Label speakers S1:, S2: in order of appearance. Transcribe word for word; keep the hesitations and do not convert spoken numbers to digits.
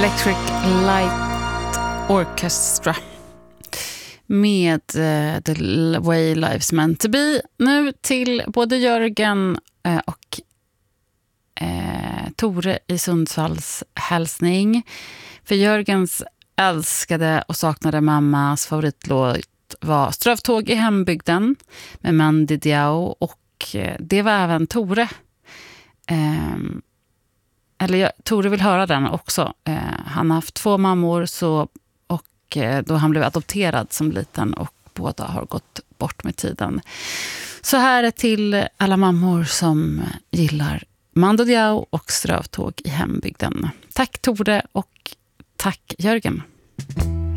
S1: Electric Light Orchestra med uh, The Way Life's Meant to Be. Nu till både Jörgen uh, och uh, Tore i Sundsvalls hälsning. För Jörgens älskade och saknade mammas favoritlåt var Strövtåg i hembygden med Mandi Diao, och uh, det var även Tore. Um, Eller jag, Tore vill höra den också. Eh, han har haft två mammor så, och eh, då han blev adopterad som liten, och båda har gått bort med tiden. Så här är till alla mammor som gillar Mando Diao och Strövtåg i hembygden. Tack Tore och tack Jörgen.